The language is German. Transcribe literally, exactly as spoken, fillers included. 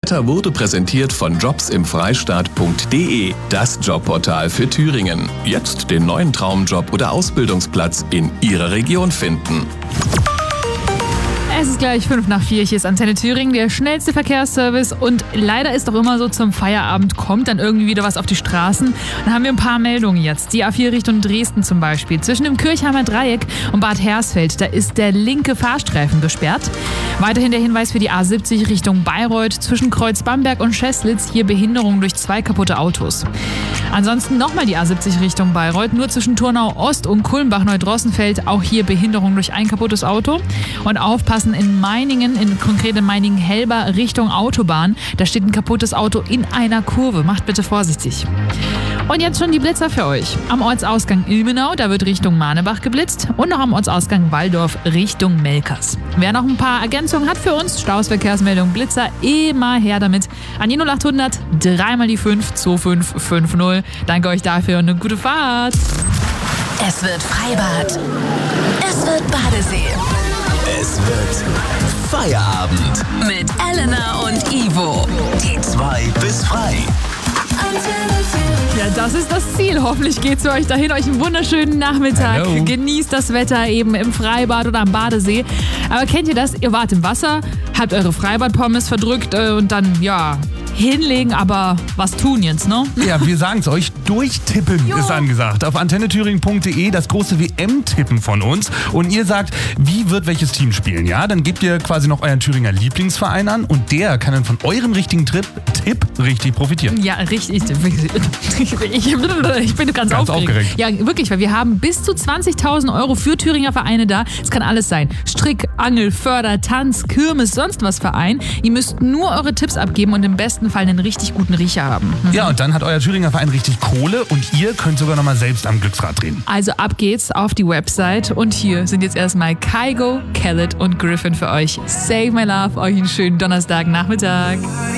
Wetter wurde präsentiert von jobs im freistaat punkt de, das Jobportal für Thüringen. Jetzt den neuen Traumjob oder Ausbildungsplatz in Ihrer Region finden. Es ist gleich fünf nach vier, hier ist Antenne Thüringen, der schnellste Verkehrsservice, und leider ist doch immer so, zum Feierabend kommt dann irgendwie wieder was auf die Straßen. Dann haben wir ein paar Meldungen jetzt. Die A vier Richtung Dresden zum Beispiel. Zwischen dem Kirchheimer Dreieck und Bad Hersfeld, da ist der linke Fahrstreifen gesperrt. Weiterhin der Hinweis für die A siebzig Richtung Bayreuth. Zwischen Kreuz Bamberg und Scheßlitz hier Behinderung durch zwei kaputte Autos. Ansonsten nochmal die A siebzig Richtung Bayreuth, nur zwischen Turnau Ost und Kulmbach-Neudrossenfeld, auch hier Behinderung durch ein kaputtes Auto. Und aufpassen in Meiningen, in konkret in Meiningen-Helber Richtung Autobahn. Da steht ein kaputtes Auto in einer Kurve. Macht bitte vorsichtig. Und jetzt schon die Blitzer für euch. Am Ortsausgang Ilmenau, da wird Richtung Manebach geblitzt, und noch am Ortsausgang Walldorf Richtung Melkers. Wer noch ein paar Ergänzungen hat für uns, Staus, Verkehrsmeldung, Blitzer, immer her damit. An die null achthundert, dreimal die fünf, zwei fünf fünf null. Danke euch dafür und eine gute Fahrt. Es wird Freibad. Es wird Badesee. Es wird Feierabend. Mit Elena und Ivo. Die zwei bis frei. Ja, das ist das Ziel. Hoffentlich geht's für euch dahin. Euch einen wunderschönen Nachmittag. Hello. Genießt das Wetter eben im Freibad oder am Badesee. Aber kennt ihr das? Ihr wart im Wasser, habt eure Freibadpommes verdrückt äh, und dann, ja, hinlegen, aber was tun jetzt, ne? Ja, wir sagen es euch, durchtippen Jo. ist angesagt. Auf antenne thüringen punkt de das große W M-Tippen von uns. Und ihr sagt, wie wird welches Team spielen, ja? Dann gebt ihr quasi noch euren Thüringer Lieblingsverein an und der kann dann von eurem richtigen Trip, Tipp richtig profitieren. Ja, richtig. Ich, ich bin ganz, Ganz aufgeregt. aufgeregt. Ja, wirklich, weil wir haben bis zu zwanzigtausend Euro für Thüringer Vereine da. Es kann alles sein. Strick, Angel, Förder, Tanz, Kirmes, sonst was Verein. Ihr müsst nur eure Tipps abgeben und im besten Fall einen richtig guten Riecher haben. Mhm. Ja, und dann hat euer Thüringer Verein richtig Kohle und ihr könnt sogar nochmal selbst am Glücksrad drehen. Also ab geht's auf die Website und hier sind jetzt erstmal Kygo, Khaled und Griffin für euch. Save my love, euch einen schönen Donnerstagnachmittag.